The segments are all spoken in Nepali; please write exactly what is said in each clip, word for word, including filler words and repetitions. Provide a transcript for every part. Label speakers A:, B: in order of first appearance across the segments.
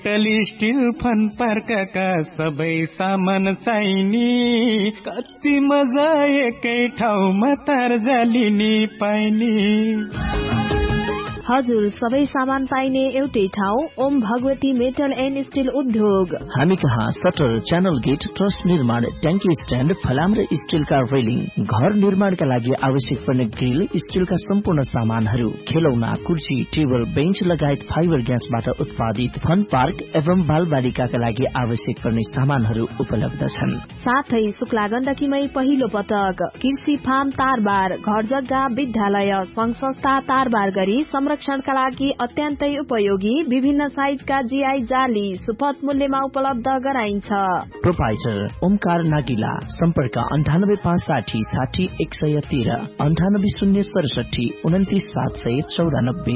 A: स्टिल फन पार्कका सबै सामान चाहिने, कति मजा एकै ठाउँमा तार जालिने पाइने।
B: हजुर, सबै सामान पाइने एउटै ठाउँ Om Bhagwati metal and still उद्योग।
C: हामी कहाँ सटर, च्यानल गेट, ट्रस निर्माण, ट्याङ्की स्ट्यान्ड, फलाम र स्टिलका रेलिङ, घर निर्माणका लागि आवश्यक पर्ने ग्रिल, स्टिलका सम्पूर्ण सामानहरू, खेलौना, कुर्सी, टेबल, बेन्च लगायत फाइबर ग्यासबाट उत्पादित फन पार्क एवं बालबालिकाका लागि आवश्यक पर्ने सामानहरू उपलब्ध छन्।
B: साथै शुक्ला गण्डकीमै पहिलो पटक कृषि फार्म तारबार, घर जग्गा, विद्यालय, संघ संस्था तारबार गरी संरक्षणका लागि अत्यन्तै उपयोगी विभिन्न साइजका जीआई जाली सुपथ मूल्यमा उपलब्ध गराइन्छ।
C: प्रोपाइटर ओमकार नागिला, सम्पर्क अन्ठानब्बे पाँच साठी साठी एक सय तेह्र, अन्ठानब्बे शून्य सडसठी उन्तिस सात सय चौरानब्बे।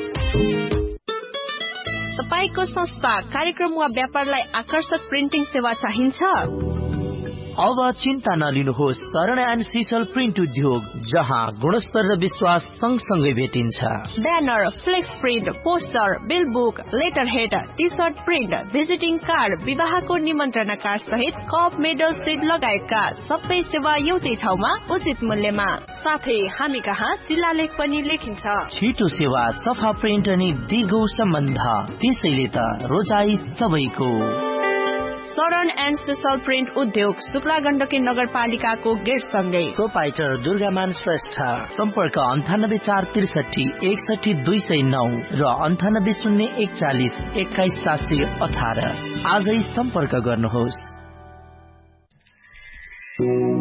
B: तपाईको संस्था, कार्यक्रम वा व्यापारलाई आकर्षक प्रिन्टिङ सेवा चाहिन्छ?
C: अब चिन्ता नलिनुहोस्, शरण एन्ड सिसल प्रिन्ट उद्योग, जहाँ गुणस्तर र विश्वास सँगसँगै भेटिन्छ।
B: Banner, flex print, poster, bill book, letter head, T short print, visiting card, विवाहको निमन्त्रणा कार्ड सहित कप, मेडल, सिट लगायतका सबै सेवा एउटै ठाउँमा उचित मूल्यमा। साथै हामी कहाँ शिलालेख पनि लेखिन्छ।
C: छिटो सेवा, सफा प्रिन्ट अनि दिगो सम्बन्ध, त्यसैले त रोजाई सबैको।
B: शरण एन्ड सिसल प्रिन्ट उद्योग, शुक्ला गण्डकी नगरपालिकाको गेट सँगै।
C: प्रोपाइटर दुर्गामान श्रेष्ठ, सम्पर्क अन्ठानब्बे चार त्रिसठी एकसठी दुई सय नौ र अन्ठानब्बे शून्य एकचालिस एक्काइस सात सय अठार। आजै सम्पर्क गर्नुहोस्।